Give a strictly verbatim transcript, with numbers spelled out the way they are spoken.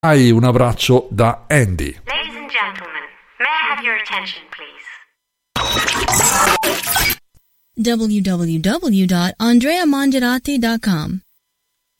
Hai un abbraccio da Andy. Ladies and gentlemen, may I have your attention, please? w w w dot andrea mangiarati dot com